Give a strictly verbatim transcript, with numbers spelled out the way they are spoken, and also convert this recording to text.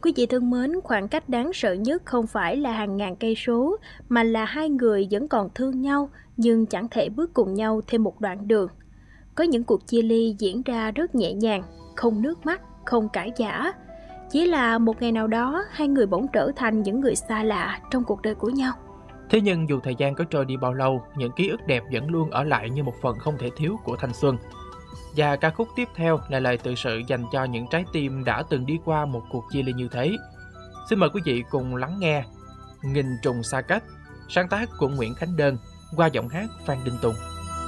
Quý vị thân mến, khoảng cách đáng sợ nhất không phải là hàng ngàn cây số, mà là hai người vẫn còn thương nhau nhưng chẳng thể bước cùng nhau thêm một đoạn đường. Có những cuộc chia ly diễn ra rất nhẹ nhàng, không nước mắt, không cãi vã. Chỉ là một ngày nào đó, hai người bỗng trở thành những người xa lạ trong cuộc đời của nhau. Thế nhưng dù thời gian có trôi đi bao lâu, những ký ức đẹp vẫn luôn ở lại như một phần không thể thiếu của thanh xuân. Và ca khúc tiếp theo là lời tự sự dành cho những trái tim đã từng đi qua một cuộc chia ly như thế. Xin mời quý vị cùng lắng nghe Nghìn trùng xa cách, sáng tác của Nguyễn Khánh Đơn qua giọng hát Phan Đình Tùng.